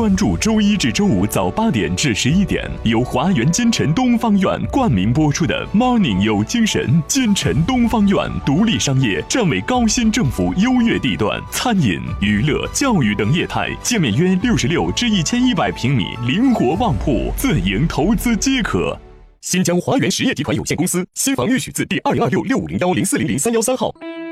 关注周一至周五早8点至11点，由华源金城东方院冠名播出的 Morning 有精神。金城东方院独立商业，站为高新政府优越地段，餐饮、娱乐、教育等业态，界面约66至1100平米，灵活旺铺，自营投资皆可。新疆华源实业集团有限公司新房预许字第2026650104003113号。